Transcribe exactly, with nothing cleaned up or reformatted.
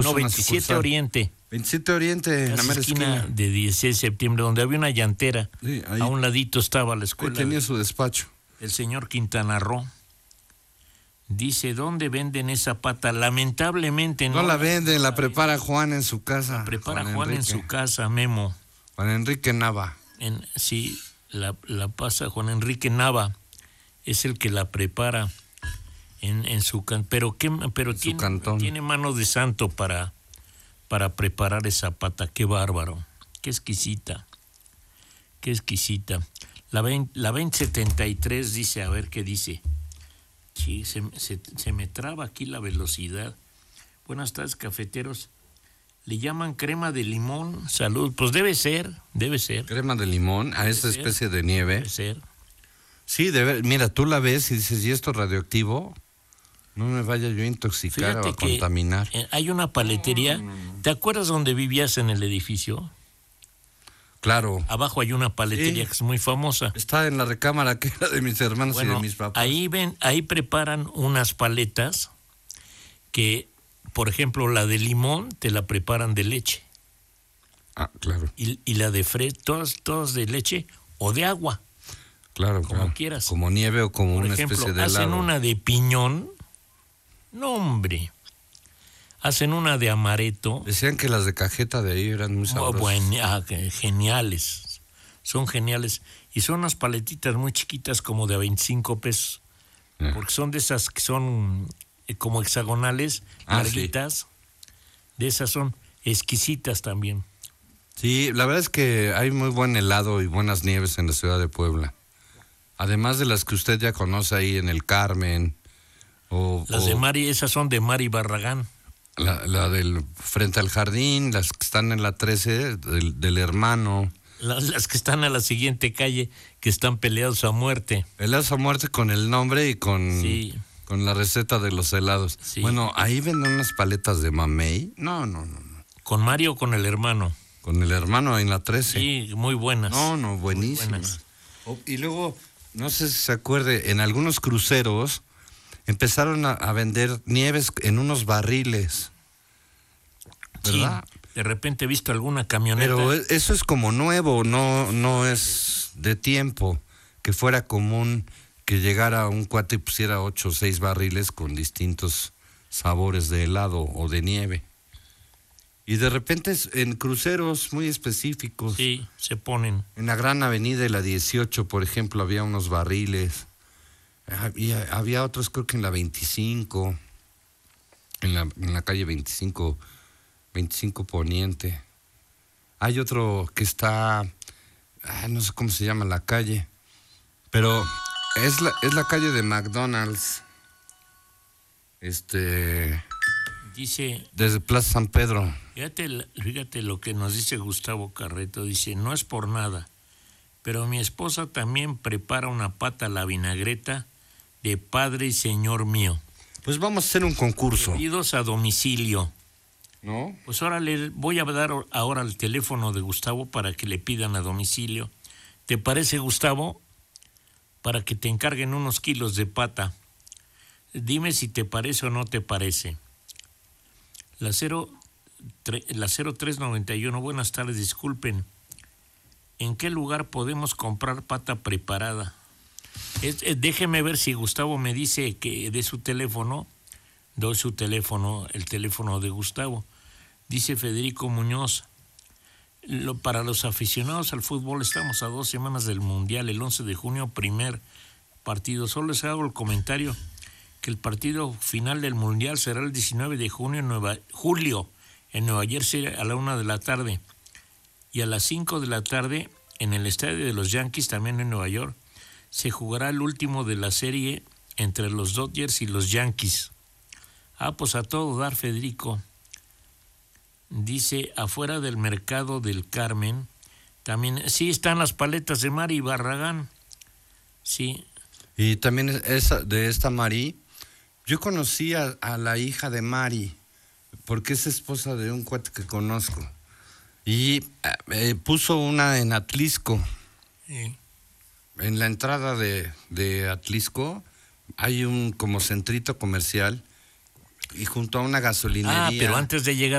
no, veintisiete Oriente. veintisiete Oriente, en la mera esquina, esquina de dieciséis de septiembre, donde había una llantera. Sí, ahí, a un ladito estaba la escuela. Ahí tenía su despacho. El señor Quintana Roo. Dice, ¿dónde venden esa pata? Lamentablemente no. No la venden, la prepara Juan en su casa. La prepara Juan, Juan en su casa, Memo. Juan Enrique Nava. En, sí, la, la pasa Juan Enrique Nava. Es el que la prepara en, en su can, pero qué, pero tiene, cantón. Tiene mano de santo para, para preparar esa pata. Qué bárbaro, qué exquisita, qué exquisita. La veinte, la veinte setenta y tres dice, a ver qué dice. Sí, se, se, se me traba aquí la velocidad. Buenas tardes, cafeteros. ¿Le llaman crema de limón? Salud. Pues debe ser, debe ser. Crema de limón a esta especie de nieve. Debe ser. Sí, debe, mira, tú la ves y dices, ¿y esto es radioactivo? No me vaya yo a intoxicar Fíjate o a contaminar. Hay una paletería. ¿Te acuerdas donde vivías en el edificio? Claro. Abajo hay una paletería sí. que es muy famosa. Está en la recámara que era de mis hermanos bueno, y de mis papás. Ahí ven, ahí preparan unas paletas que, por ejemplo, la de limón te la preparan de leche. Ah, claro. Y, y la de fresco, todas, todas de leche o de agua. Claro, como claro. quieras. Como nieve o como por una ejemplo, especie de helado. Hacen una de piñón. No, hombre. Hacen una de amaretto. Decían que las de cajeta de ahí eran muy sabrosas. Oh, bueno, ah, geniales. Son geniales. Y son unas paletitas muy chiquitas como de veinticinco pesos. Yeah. Porque son de esas que son eh, como hexagonales, ah, larguitas. Sí. De esas son exquisitas también. Sí, la verdad es que hay muy buen helado y buenas nieves en la ciudad de Puebla. Además de las que usted ya conoce ahí en el Carmen. O, las o... de Mari, esas son de Mari Barragán. La, la del frente al jardín, las que están en la trece del, del hermano. Las, las que están a la siguiente calle, que están peleados a muerte. Peleados a muerte con el nombre y con, sí. con la receta de los helados. Sí. Bueno, ahí venden unas paletas de mamey. No, no, no, no. ¿Con Mario o con el hermano? Con el hermano en la trece. Sí, muy buenas. No, no, buenísimas. Buenas. Y luego, no sé si se acuerde, en algunos cruceros empezaron a, a vender nieves en unos barriles, ¿verdad? Sí, de repente he visto alguna camioneta. Pero eso es como nuevo, no, no es de tiempo que fuera común que llegara un cuate y pusiera ocho o seis barriles con distintos sabores de helado o de nieve. Y de repente en cruceros muy específicos. Sí, se ponen. En la Gran Avenida de la dieciocho, por ejemplo, había unos barriles. Había, había otros, creo que en la veinticinco, en la, en la calle veinticinco, veinticinco Poniente. Hay otro que está, ah, no sé cómo se llama la calle, pero es la, es la calle de McDonald's. Este... Dice... Desde Plaza San Pedro. Fíjate, fíjate lo que nos dice Gustavo Carreto. Dice, no es por nada, pero mi esposa también prepara una pata a la vinagreta de Padre y Señor mío. Pues vamos a hacer un concurso. Pedidos a domicilio. ¿No? Pues ahora le voy a dar ahora el teléfono de Gustavo para que le pidan a domicilio. ¿Te parece, Gustavo? Para que te encarguen unos kilos de pata. Dime si te parece o no te parece. La cero, la cero tres noventa y uno, buenas tardes, disculpen. ¿En qué lugar podemos comprar pata preparada? Es, es, déjeme ver si Gustavo me dice que de su teléfono, doy su teléfono, el teléfono de Gustavo. Dice Federico Muñoz, lo, para los aficionados al fútbol estamos a dos semanas del Mundial, el once de junio, primer partido. Solo les hago el comentario que el partido final del Mundial será el diecinueve de junio en Nueva, julio en Nueva Jersey a la una de la tarde y a las cinco de la tarde en el estadio de los Yankees, también en Nueva York, se jugará el último de la serie entre los Dodgers y los Yankees. Ah, pues a todo dar, Federico. Dice, afuera del mercado del Carmen, también, sí están las paletas de Mari Barragán, sí. Y también esa, de esta Mari, yo conocí a, a la hija de Mari, porque es esposa de un cuate que conozco, y eh, puso una en Atlisco. Sí. En la entrada de, de Atlisco hay un como centrito comercial y junto a una gasolinería. Ah, pero antes de llegar